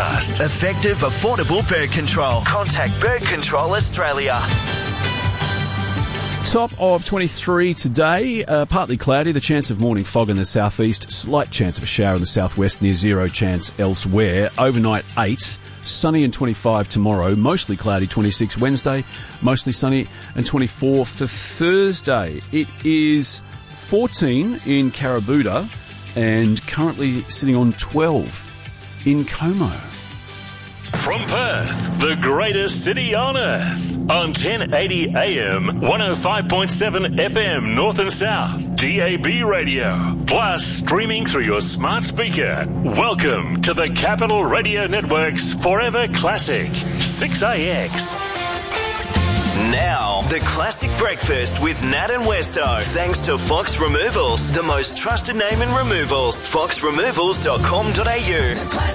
podcast. Effective, affordable bird control. Contact Bird Control Australia. Top of 23 today, partly cloudy, the chance of morning fog in the southeast, slight chance of a shower in the southwest, near zero chance elsewhere. Overnight 8, sunny and 25 tomorrow, mostly cloudy 26 Wednesday, mostly sunny and 24 for Thursday. It is 14 in Carabooda and currently sitting on 12 in Como. From Perth, the greatest city on earth, on 1080 AM, 105.7 FM North and South, DAB radio, plus streaming through your smart speaker. Welcome to the Capital Radio Network's Forever Classic, 6AX. Now, the Classic Breakfast with Nat and Westo. Thanks to Fox Removals, the most trusted name in removals. foxremovals.com.au.